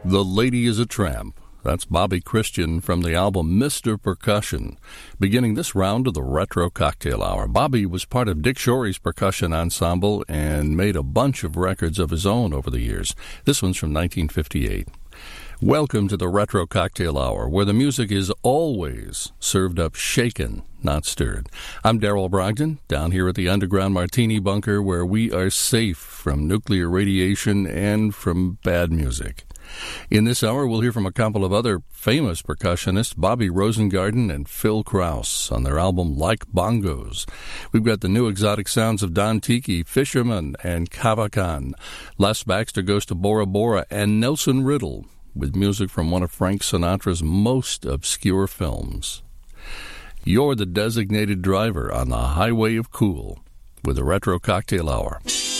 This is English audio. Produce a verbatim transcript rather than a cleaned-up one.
The Lady is a Tramp. That's Bobby Christian from the album Mister Percussion. Beginning this round of the Retro Cocktail Hour, Bobby was part of Dick Shorey's percussion ensemble and made a bunch of records of his own over the years. This one's from nineteen fifty-eight. Welcome to the Retro Cocktail Hour, where the music is always served up shaken, not stirred. I'm Darrell Brogdon, down here at the underground Martini Bunker, where we are safe from nuclear radiation and from bad music. In this hour, we'll hear from a couple of other famous percussionists, Bobby Rosengarten and Phil Krause, on their album Like Bongos. We've got the new exotic sounds of Don Tiki, Fisherman, and Cavacan. Les Baxter goes to Bora Bora, and Nelson Riddle, with music from one of Frank Sinatra's most obscure films. You're the designated driver on the highway of cool with the Retro Cocktail Hour.